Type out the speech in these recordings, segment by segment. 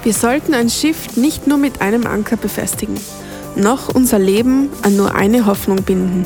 Wir sollten ein Schiff nicht nur mit einem Anker befestigen, noch unser Leben an nur eine Hoffnung binden.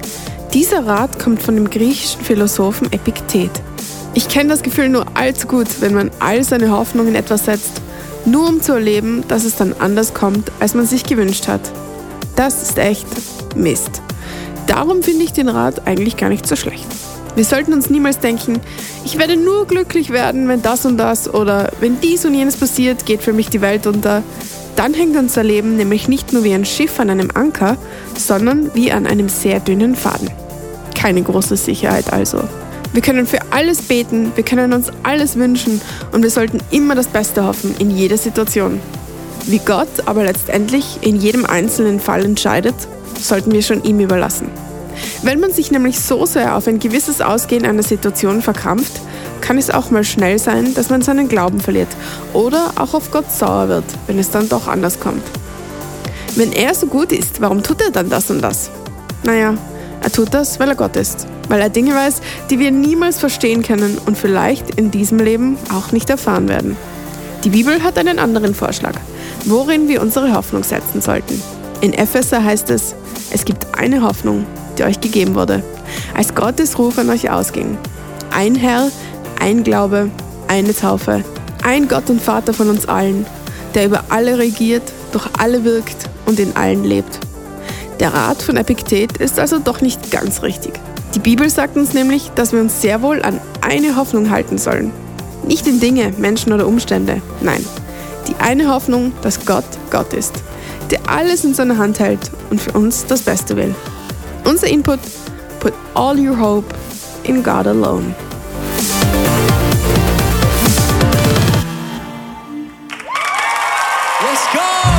Dieser Rat kommt von dem griechischen Philosophen Epiktet. Ich kenne das Gefühl nur allzu gut, wenn man all seine Hoffnung in etwas setzt, nur um zu erleben, dass es dann anders kommt, als man sich gewünscht hat. Das ist echt Mist. Darum finde ich den Rat eigentlich gar nicht so schlecht. Wir sollten uns niemals denken, ich werde nur glücklich werden, wenn das und das oder wenn dies und jenes passiert, geht für mich die Welt unter. Dann hängt unser Leben nämlich nicht nur wie ein Schiff an einem Anker, sondern wie an einem sehr dünnen Faden. Keine große Sicherheit also. Wir können für alles beten, wir können uns alles wünschen und wir sollten immer das Beste hoffen in jeder Situation. Wie Gott aber letztendlich in jedem einzelnen Fall entscheidet, sollten wir schon ihm überlassen. Wenn man sich nämlich so sehr auf ein gewisses Ausgehen einer Situation verkrampft, kann es auch mal schnell sein, dass man seinen Glauben verliert oder auch auf Gott sauer wird, wenn es dann doch anders kommt. Wenn er so gut ist, warum tut er dann das und das? Naja, er tut das, weil er Gott ist, weil er Dinge weiß, die wir niemals verstehen können und vielleicht in diesem Leben auch nicht erfahren werden. Die Bibel hat einen anderen Vorschlag, worin wir unsere Hoffnung setzen sollten. In Epheser heißt es, es gibt eine Hoffnung, die euch gegeben wurde, als Gottes Ruf an euch ausging. Ein Herr, ein Glaube, eine Taufe, ein Gott und Vater von uns allen, der über alle regiert, durch alle wirkt und in allen lebt. Der Rat von Epiktet ist also doch nicht ganz richtig. Die Bibel sagt uns nämlich, dass wir uns sehr wohl an eine Hoffnung halten sollen. Nicht in Dinge, Menschen oder Umstände, nein. Die eine Hoffnung, dass Gott Gott ist, der alles in seiner Hand hält und für uns das Beste will. Unser Input: Put all your hope in God alone. Yes, God!